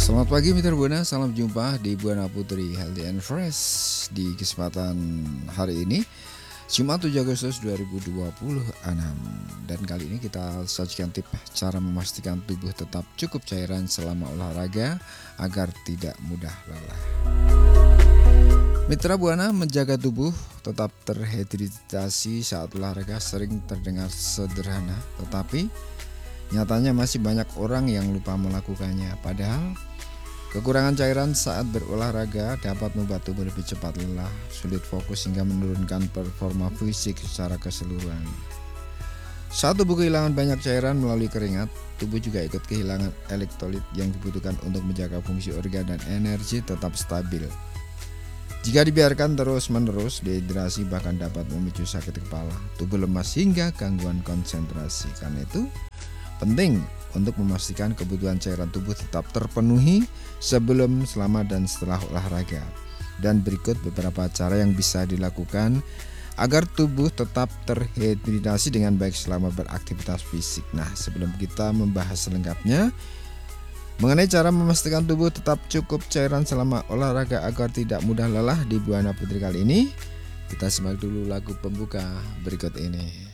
Selamat pagi Mitra Buana, salam jumpa di Buana Putri Healthy and Fresh di kesempatan hari ini Jumat 7 Agustus 2026. Dan kali ini kita sajikan tips cara memastikan tubuh tetap cukup cairan selama olahraga agar tidak mudah lelah. Mitra Buana, menjaga tubuh tetap terhidratasi saat olahraga sering terdengar sederhana, tetapi nyatanya masih banyak orang yang lupa melakukannya. Padahal kekurangan cairan saat berolahraga dapat membuat tubuh lebih cepat lelah, sulit fokus hingga menurunkan performa fisik secara keseluruhan. Saat tubuh kehilangan banyak cairan melalui keringat, tubuh juga ikut kehilangan elektrolit yang dibutuhkan untuk menjaga fungsi organ dan energi tetap stabil. Jika dibiarkan terus-menerus, dehidrasi bahkan dapat memicu sakit kepala, tubuh lemas hingga gangguan konsentrasi. Karena itu penting untuk memastikan kebutuhan cairan tubuh tetap terpenuhi sebelum, selama, dan setelah olahraga. Dan berikut beberapa cara yang bisa dilakukan agar tubuh tetap terhidratasi dengan baik selama beraktivitas fisik. Nah, sebelum kita membahas selengkapnya mengenai cara memastikan tubuh tetap cukup cairan selama olahraga agar tidak mudah lelah di Buana Putri kali ini, kita simak dulu lagu pembuka berikut ini.